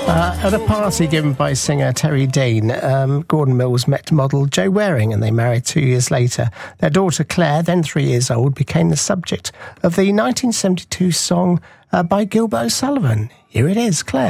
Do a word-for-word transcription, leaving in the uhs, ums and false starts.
Uh, at a party given by singer Terry Dean, um, Gordon Mills met model Jo Waring and they married two years later. Their daughter Claire, then three years old, became the subject of the nineteen seventy-two song uh, by Gilbert O'Sullivan. Here it is, Claire.